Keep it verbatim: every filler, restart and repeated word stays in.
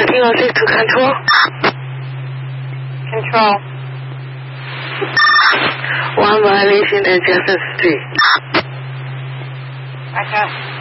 P O six to control. Control. One violation at Jefferson Street. Okay.